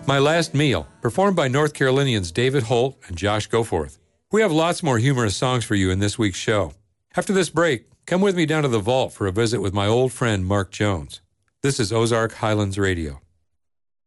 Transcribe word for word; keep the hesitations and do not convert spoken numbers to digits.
My Last Meal, performed by North Carolinians David Holt and Josh Goforth. We have lots more humorous songs for you in this week's show. After this break, come with me down to the vault for a visit with my old friend Mark Jones. This is Ozark Highlands Radio.